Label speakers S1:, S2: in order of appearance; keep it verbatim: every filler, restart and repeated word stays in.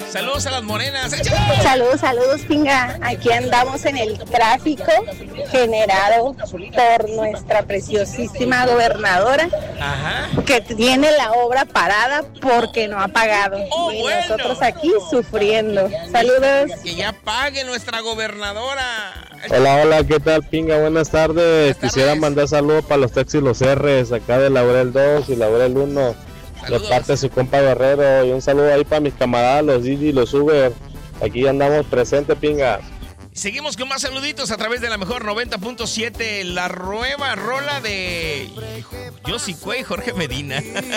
S1: Saludos a las morenas.
S2: Saludos, saludos, Pinga. Aquí andamos en el tráfico generado por nuestra preciosísima gobernadora.
S1: Ajá.
S2: Que tiene la obra parada porque no ha pagado.
S1: Oh,
S2: y
S1: bueno.
S2: nosotros aquí sufriendo. Saludos.
S1: Que ya pague nuestra gobernadora.
S3: Hola, hola, ¿qué tal, Pinga? Buenas tardes.
S1: Buenas
S3: Quisiera
S1: tardes.
S3: mandar saludos para los taxis Los R's, acá de Laurel dos y Laurel uno. De parte de su compa Guerrero. Y un saludo ahí para mis camaradas, los Didi y los Uber. Aquí andamos presentes, Pinga.
S1: Seguimos con más saluditos a través de la mejor noventa punto siete. La nueva rola de Yossi Cue y Jorge Medina.